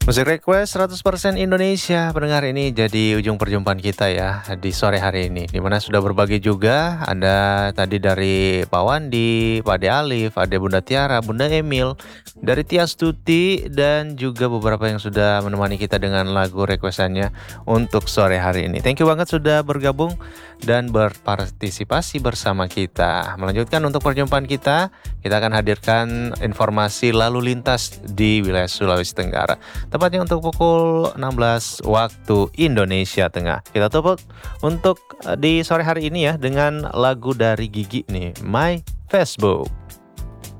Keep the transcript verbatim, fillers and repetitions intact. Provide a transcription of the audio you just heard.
Musik request seratus persen Indonesia. Pendengar, ini jadi ujung perjumpaan kita ya di sore hari ini, di mana sudah berbagi juga. Ada tadi dari Pak Wandi, Pak Ade Alif, ada Bunda Tiara, Bunda Emil, dari Tias Tuti, dan juga beberapa yang sudah menemani kita dengan lagu requestannya untuk sore hari ini. Thank you banget sudah bergabung dan berpartisipasi bersama kita. Melanjutkan untuk perjumpaan kita, kita akan hadirkan informasi lalu lintas di wilayah Sulawesi Tenggara. Tepatnya untuk pukul enam belas waktu Indonesia Tengah. Kita tutup untuk di sore hari ini ya dengan lagu dari Gigi nih, My Facebook.